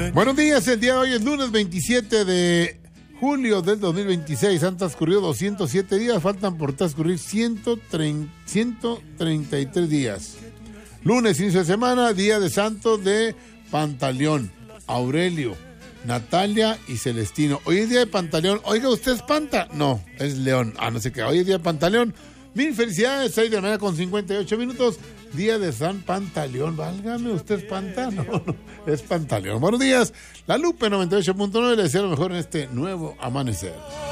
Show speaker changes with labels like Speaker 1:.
Speaker 1: Buenos días, el día de hoy es lunes 27 de julio del 2026. Han transcurrido 207 días, faltan por transcurrir 133 días. Lunes, inicio de semana, día de santo de Pantaleón, Aurelio, Natalia y Celestino. Hoy es día de Pantaleón. Oiga, ¿usted es Panta? No, es León. No sé qué. Hoy es día de Pantaleón. Mil felicidades, 6 de la mañana con 58 minutos. Día de San Pantaleón. Válgame, ¿usted es Panta? No, es Pantaleón. Buenos días. La Lupe 98.9 le desea lo mejor en este nuevo amanecer.